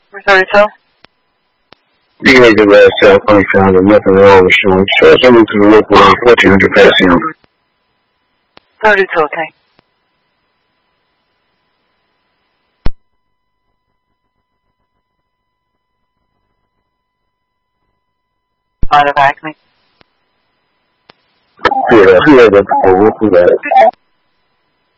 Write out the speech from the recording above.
32? You can make the last telephone sound and nothing wrong with Sean. Show someone to the local line 1400 past him. 32, okay. Mind if I ask me? Yeah, whoever, we'll do that.